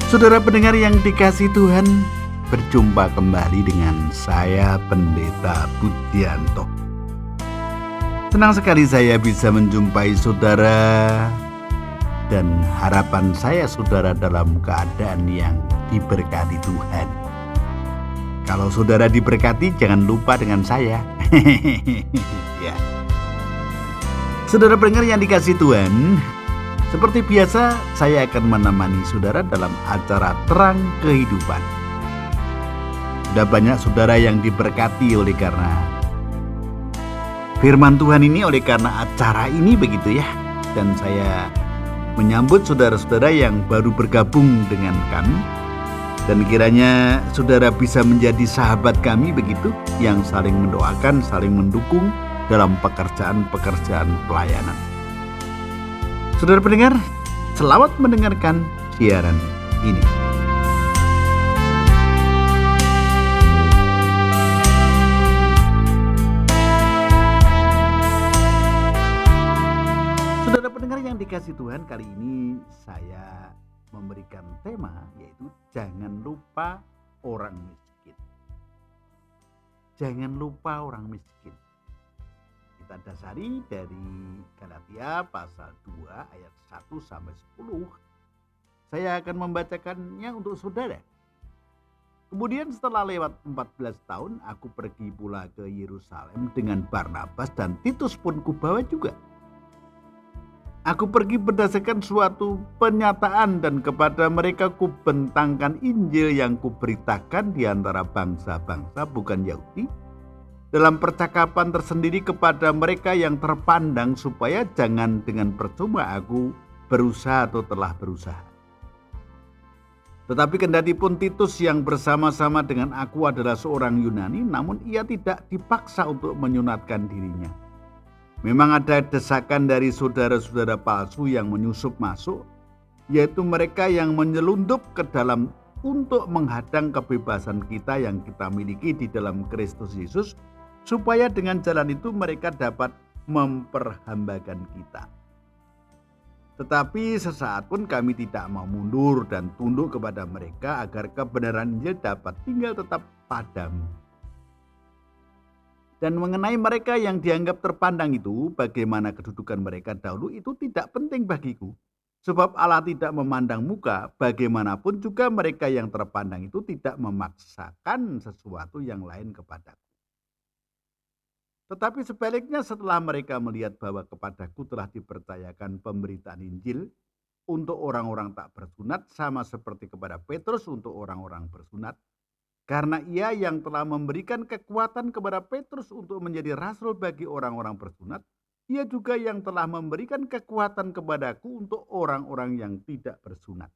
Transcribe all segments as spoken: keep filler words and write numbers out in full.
Saudara pendengar yang dikasihi Tuhan, berjumpa kembali dengan saya Pendeta Budianto. Senang sekali saya bisa menjumpai saudara, dan harapan saya saudara dalam keadaan yang diberkati Tuhan. Kalau saudara diberkati, jangan lupa dengan saya. Ya. Saudara pendengar yang dikasihi Tuhan, seperti biasa, saya akan menemani saudara dalam acara Terang Kehidupan. Sudah banyak saudara yang diberkati oleh karena firman Tuhan ini, oleh karena acara ini begitu ya. Dan saya menyambut saudara-saudara yang baru bergabung dengan kami. Dan kiranya saudara bisa menjadi sahabat kami begitu, yang saling mendoakan, saling mendukung dalam pekerjaan-pekerjaan pelayanan. Saudara pendengar, selamat mendengarkan siaran ini. Saudara pendengar yang dikasihi Tuhan, kali ini saya memberikan tema yaitu jangan lupa orang miskin. Jangan lupa orang miskin. Kita dasari dari Galatia pasal dua ayat satu sampai sepuluh. Saya akan membacakannya untuk saudara. Kemudian setelah lewat empat belas tahun, aku pergi pula ke Yerusalem dengan Barnabas, dan Titus pun kubawa juga. Aku pergi berdasarkan suatu penyataan, dan kepada mereka kubentangkan Injil yang kuberitakan di antara bangsa-bangsa bukan Yahudi, dalam percakapan tersendiri kepada mereka yang terpandang, supaya jangan dengan percuma aku berusaha atau telah berusaha. Tetapi kendati pun Titus yang bersama-sama dengan aku adalah seorang Yunani, namun ia tidak dipaksa untuk menyunatkan dirinya. Memang ada desakan dari saudara-saudara palsu yang menyusup masuk, yaitu mereka yang menyelundup ke dalam untuk menghadang kebebasan kita yang kita miliki di dalam Kristus Yesus, supaya dengan jalan itu mereka dapat memperhambakan kita. Tetapi sesaat pun kami tidak mau mundur dan tunduk kepada mereka, agar kebenaran Injil dapat tinggal tetap padamu. Dan mengenai mereka yang dianggap terpandang itu, bagaimana kedudukan mereka dahulu, itu tidak penting bagiku. Sebab Allah tidak memandang muka, bagaimanapun juga mereka yang terpandang itu tidak memaksakan sesuatu yang lain kepadaku. Tetapi sebaliknya, setelah mereka melihat bahwa kepadaku telah dipercayakan pemberitaan Injil untuk orang-orang tak bersunat, sama seperti kepada Petrus untuk orang-orang bersunat, karena ia yang telah memberikan kekuatan kepada Petrus untuk menjadi rasul bagi orang-orang bersunat, ia juga yang telah memberikan kekuatan kepadaku untuk orang-orang yang tidak bersunat.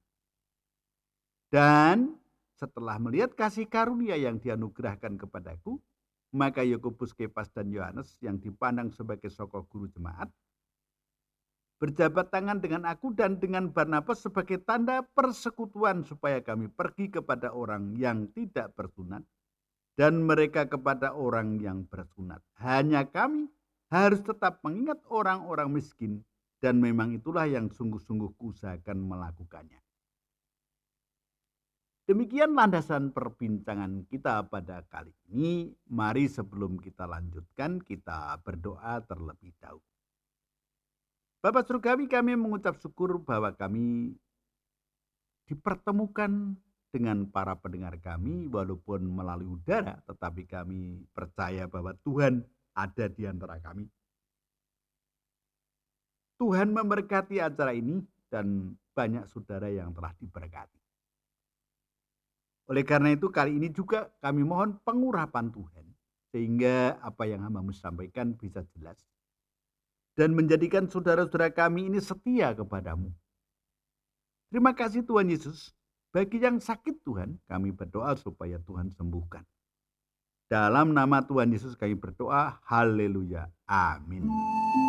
Dan setelah melihat kasih karunia yang dianugerahkan kepadaku, maka Yakobus, Kefas, dan Yohanes yang dipandang sebagai sokok guru jemaat berjabat tangan dengan aku dan dengan Barnabas sebagai tanda persekutuan, supaya kami pergi kepada orang yang tidak bersunat dan mereka kepada orang yang bersunat. Hanya kami harus tetap mengingat orang-orang miskin, dan memang itulah yang sungguh-sungguh kuusahakan melakukannya. Demikian landasan perbincangan kita pada kali ini. Mari sebelum kita lanjutkan, kita berdoa terlebih dahulu. Bapa Surgawi, kami mengucap syukur bahwa kami dipertemukan dengan para pendengar kami, walaupun melalui udara, tetapi kami percaya bahwa Tuhan ada di antara kami. Tuhan memberkati acara ini, dan banyak saudara yang telah diberkati. Oleh karena itu, kali ini juga kami mohon pengurapan Tuhan, sehingga apa yang hamba-Mu sampaikan bisa jelas, dan menjadikan saudara-saudara kami ini setia kepadamu. Terima kasih Tuhan Yesus. Bagi yang sakit Tuhan, kami berdoa supaya Tuhan sembuhkan. Dalam nama Tuhan Yesus kami berdoa, haleluya, amin.